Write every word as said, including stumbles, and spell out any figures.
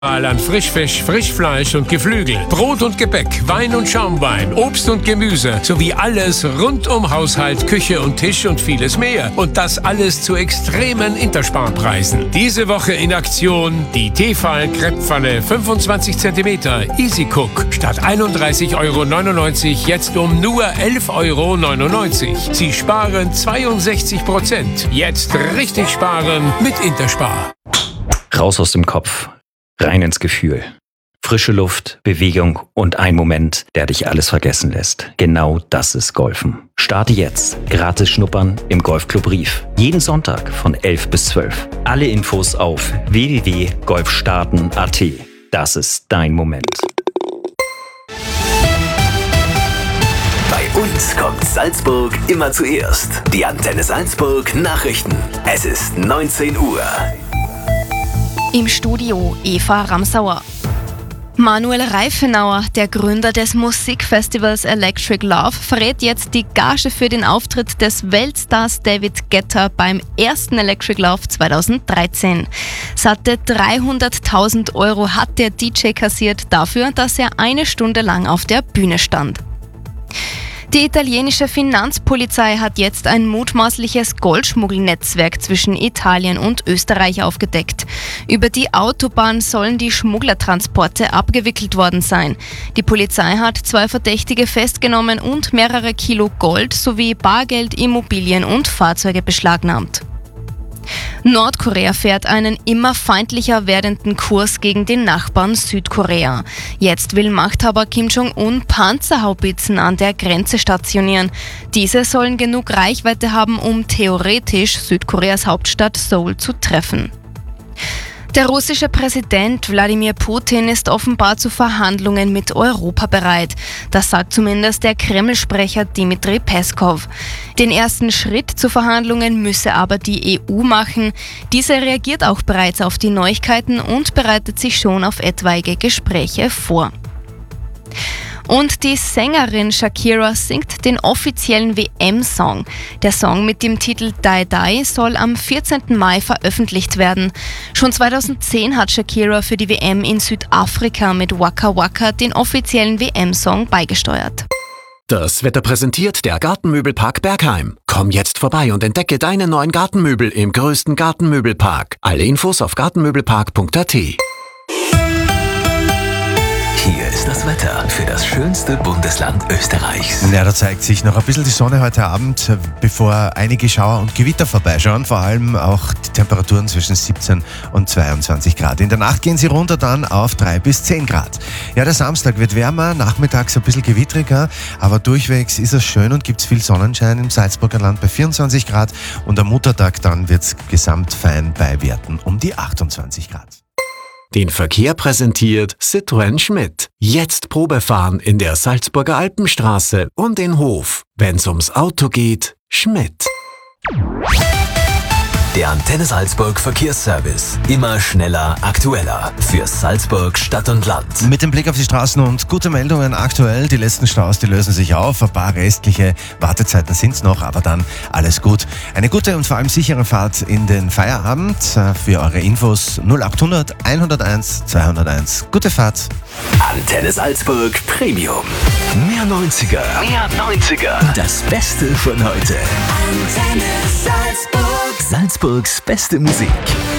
An Frischfisch, Frischfleisch und Geflügel, Brot und Gebäck, Wein und Schaumwein, Obst und Gemüse sowie alles rund um Haushalt, Küche und Tisch und vieles mehr. Und das alles zu extremen Intersparpreisen. Diese Woche in Aktion die Tefal-Krepppfanne fünfundzwanzig Zentimeter Easy Cook statt einunddreißig Euro neunundneunzig jetzt um nur elf Euro neunundneunzig. Sie sparen zweiundsechzig Prozent. Jetzt richtig sparen mit Interspar. Raus aus dem Kopf. Rein ins Gefühl. Frische Luft, Bewegung und ein Moment, der dich alles vergessen lässt. Genau das ist Golfen. Starte jetzt. Gratis schnuppern im Golfclub Rief. Jeden Sonntag von elf bis zwölf. Alle Infos auf w w w punkt golfstarten punkt a t. Das ist dein Moment. Bei uns kommt Salzburg immer zuerst. Die Antenne Salzburg Nachrichten. Es ist neunzehn Uhr. Im Studio Eva Ramsauer. Manuel Reifenauer, der Gründer des Musikfestivals Electric Love, verrät jetzt die Gage für den Auftritt des Weltstars David Guetta beim ersten Electric Love zweitausenddreizehn. Satte dreihunderttausend Euro hat der D J kassiert dafür, dass er eine Stunde lang auf der Bühne stand. Die italienische Finanzpolizei hat jetzt ein mutmaßliches Goldschmuggelnetzwerk zwischen Italien und Österreich aufgedeckt. Über die Autobahn sollen die Schmugglertransporte abgewickelt worden sein. Die Polizei hat zwei Verdächtige festgenommen und mehrere Kilo Gold sowie Bargeld, Immobilien und Fahrzeuge beschlagnahmt. Nordkorea fährt einen immer feindlicher werdenden Kurs gegen den Nachbarn Südkorea. Jetzt will Machthaber Kim Jong-un Panzerhaubitzen an der Grenze stationieren. Diese sollen genug Reichweite haben, um theoretisch Südkoreas Hauptstadt Seoul zu treffen. Der russische Präsident Wladimir Putin ist offenbar zu Verhandlungen mit Europa bereit. Das sagt zumindest der Kreml-Sprecher Dmitri Peskov. Den ersten Schritt zu Verhandlungen müsse aber die E U machen. Diese reagiert auch bereits auf die Neuigkeiten und bereitet sich schon auf etwaige Gespräche vor. Und die Sängerin Shakira singt den offiziellen W M-Song. Der Song mit dem Titel Die Die soll am vierzehnten Mai veröffentlicht werden. Schon zweitausendzehn hat Shakira für die W M in Südafrika mit Waka Waka den offiziellen W M-Song beigesteuert. Das Wetter präsentiert der Gartenmöbelpark Bergheim. Komm jetzt vorbei und entdecke deine neuen Gartenmöbel im größten Gartenmöbelpark. Alle Infos auf gartenmöbelpark punkt a t. Hier ist das Wetter für das schönste Bundesland Österreichs. Ja, da zeigt sich noch ein bisschen die Sonne heute Abend, bevor einige Schauer und Gewitter vorbeischauen. Vor allem auch die Temperaturen zwischen siebzehn und zweiundzwanzig Grad. In der Nacht gehen sie runter dann auf drei bis zehn Grad. Ja, der Samstag wird wärmer, nachmittags ein bisschen gewittriger, aber durchwegs ist es schön und gibt es viel Sonnenschein im Salzburger Land bei vierundzwanzig Grad. Und am Muttertag dann wird es gesamt fein bei Werten um die achtundzwanzig Grad. Den Verkehr präsentiert Citroën Schmidt. Jetzt Probefahren in der Salzburger Alpenstraße und in Hof. Wenn's ums Auto geht, Schmidt. Der Antenne Salzburg Verkehrsservice. Immer schneller, aktueller. Für Salzburg, Stadt und Land. Mit dem Blick auf die Straßen und gute Meldungen aktuell. Die letzten Staus, die lösen sich auf. Ein paar restliche Wartezeiten sind's noch, aber dann alles gut. Eine gute und vor allem sichere Fahrt in den Feierabend. Für eure Infos null acht hundert einhunderteins zweihunderteins. Gute Fahrt. Antenne Salzburg Premium. Mehr neunziger. Mehr neunziger. Das Beste von heute. Antenne Salzburg. Salzburgs beste Musik.